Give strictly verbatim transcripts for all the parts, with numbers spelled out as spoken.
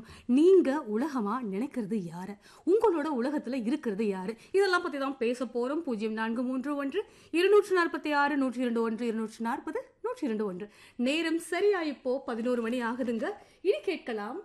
இருக்கணும். நீங்க உலகமா நினைக்கிறது யாரு? உங்களோட உலகத்துல இருக்கிறது யாரு? இதெல்லாம் பத்தி தான் பேச போறோம். பூஜ்ஜியம் நான்கு மூன்று ஒன்று இருநூற்று நாற்பத்தி ஆறு நூற்றி இரண்டு ஒன்று இருநூற்று நாற்பது நூற்றி இரண்டு ஒன்று. நேரம் சரியா இப்போ பதினோரு மணி ஆகுதுங்க. இனி கேட்கலாம்.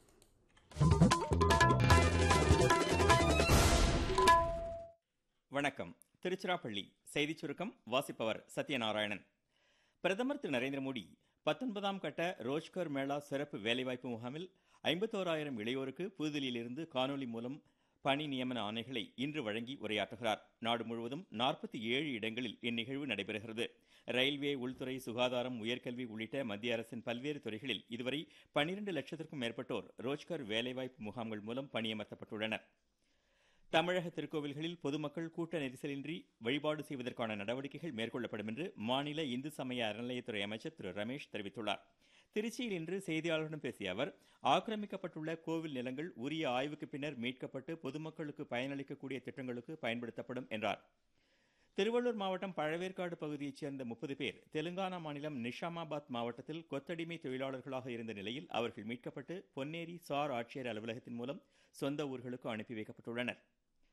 வணக்கம். திருச்சிராப்பள்ளி செய்திச் சுருக்கம் வாசிப்பவர் சத்யநாராயணன். பிரதமர் திரு நரேந்திர மோடி பத்தொன்பதாம் கட்ட ரோஜ்கர் மேளா சிறப்பு வேலைவாய்ப்பு முகாமில் ஐம்பத்தோராயிரம் இளையோருக்கு புதுதில்லியிலிருந்து காணொலி மூலம் பணி நியமன ஆணைகளை இன்று வழங்கி உரையாற்றுகிறார். நாடு முழுவதும் நாற்பத்தி ஏழு இடங்களில் இந்நிகழ்வு நடைபெறுகிறது. ரயில்வே, உள்துறை, சுகாதாரம், உயர்கல்வி உள்ளிட்ட மத்திய அரசின் பல்வேறு துறைகளில் இதுவரை பனிரெண்டு லட்சத்திற்கும் மேற்பட்டோர் ரோஜ்கர் வேலைவாய்ப்பு முகாம்கள் மூலம் பணியமர்த்தப்பட்டுள்ளனர். தமிழக திருக்கோவில்களில் பொதுமக்கள் கூட்ட நெரிசலின்றி வழிபாடு செய்வதற்கான நடவடிக்கைகள் மேற்கொள்ளப்படும் என்று மாநில இந்து சமய அறநிலையத்துறை அமைச்சர் திரு ரமேஷ் தெரிவித்துள்ளார். திருச்சியில் இன்று செய்தியாளர்களிடம் பேசிய அவர், ஆக்கிரமிக்கப்பட்டுள்ள கோவில் நிலங்கள் உரிய ஆய்வுக்கு பின்னர் மீட்கப்பட்டு பொதுமக்களுக்கு பயனளிக்கக்கூடிய திட்டங்களுக்கு பயன்படுத்தப்படும் என்றார். திருவள்ளூர் மாவட்டம் பழவேற்காடு பகுதியைச் சேர்ந்த முப்பது பேர் தெலுங்கானா மாநிலம் நிஷாமாபாத் மாவட்டத்தில் கொத்தடிமை தொழிலாளர்களாக இருந்த நிலையில் அவர்கள் மீட்கப்பட்டு பொன்னேரி சார் ஆட்சியர் அலுவலகத்தின் மூலம் சொந்த ஊர்களுக்கு அனுப்பி வைக்கப்பட்டுள்ளனர்.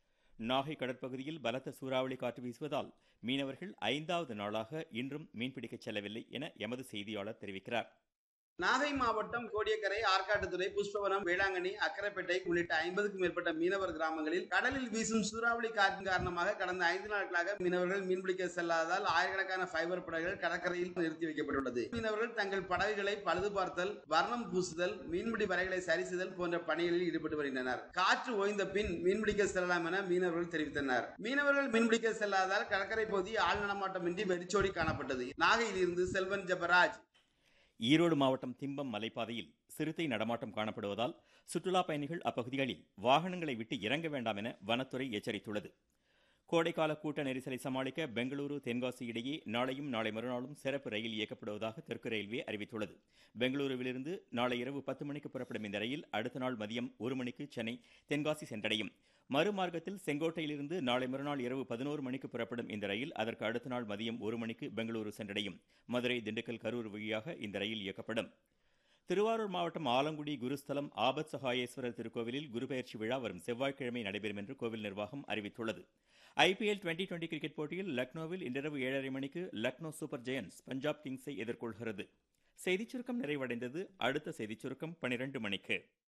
நாகை கடற்பகுதியில் பலத்த சூறாவளி காற்று வீசுவதால் மீனவர்கள் ஐந்தாவது நாளாக இன்றும் மீன்பிடிக்கச் செல்லவில்லை என எமது செய்தியாளர் தெரிவிக்கிறார். நாகை மாவட்டம் கோடியக்கரை, ஆற்காட்டுத்துறை, புஷ்பவனம், வேளாங்கண்ணி, அக்கரைப்பேட்டை உள்ளிட்ட ஐம்பதுக்கும் மேற்பட்ட மீனவர் கிராமங்களில் கடலில் வீசும் சூறாவளி காற்றின் காரணமாக கடந்த ஐந்து நாட்களாக மீனவர்கள் மீன்பிடிக்க செல்லாததால் ஆயிரக்கணக்கான ஃபைபர் படகுகள் கடற்கரையில் நிறுத்தி வைக்கப்பட்டுள்ளது. மீனவர்கள் தங்கள் படகுகளை பழுது பார்த்தல், வர்ணம் பூசுதல், மீன்பிடி வரைகளை சரிசெய்தல் போன்ற பணிகளில் ஈடுபட்டு வருகின்றனர். காற்று ஓய்ந்த பின் மீன்பிடிக்க செல்லலாம் என மீனவர்கள் தெரிவித்தனர். மீனவர்கள் மீன்பிடிக்க செல்லாததால் கடற்கரை பகுதி ஆள் நடமாட்டமின்றி வெறிச்சோடி காணப்பட்டது. நாகையில் இருந்து செல்வன் ஜெபராஜ். ஈரோடு மாவட்டம் திம்பம் மலைப்பாதையில் சிறுத்தை நடமாட்டம் காணப்படுவதால் சுற்றுலா பயணிகள் அப்பகுதிகளில் வாகனங்களை விட்டு இறங்க வேண்டாம் என வனத்துறை எச்சரித்துள்ளது. கோடைக்கால கூட்ட நெரிசலை சமாளிக்க பெங்களூரு, தென்காசி இடையே நாளையும் நாளை மறுநாளும் சிறப்பு ரயில் இயக்கப்படுவதாக தெற்கு ரயில்வே அறிவித்துள்ளது. பெங்களூருவிலிருந்து நாளை இரவு பத்து மணிக்கு புறப்படும் இந்த ரயில் அடுத்த நாள் மதியம் ஒரு மணிக்கு சென்னை, தென்காசி சென்றடையும். மறுமார்க்கத்தில் செங்கோட்டையிலிருந்து நாளை மறுநாள் இரவு பதினோரு மணிக்கு புறப்படும் இந்த ரயில் அதற்கு அடுத்த நாள் மதியம் ஒரு மணிக்கு பெங்களூரு சென்றடையும். மதுரை, திண்டுக்கல், கரூர் வழியாக இந்த ரயில் இயக்கப்படும். திருவாரூர் மாவட்டம் ஆலங்குடி குருஸ்தலம் ஆபத் சகாயேஸ்வரர் திருக்கோவிலில் குருபெயர்ச்சி விழா வரும் செவ்வாய்க்கிழமை நடைபெறும் என்று கோவில் நிர்வாகம் அறிவித்துள்ளது. ஐபிஎல் டுவெண்டி டுவெண்டி கிரிக்கெட் போட்டியில் லக்னோவில் இன்றிரவு ஏழரை மணிக்கு லக்னோ சூப்பர் ஜெயன்ஸ் பஞ்சாப் கிங்ஸை எதிர்கொள்கிறது. செய்திச் சுருக்கம் நிறைவடைந்தது. அடுத்த செய்திச் சுருக்கம் பனிரெண்டு மணிக்கு.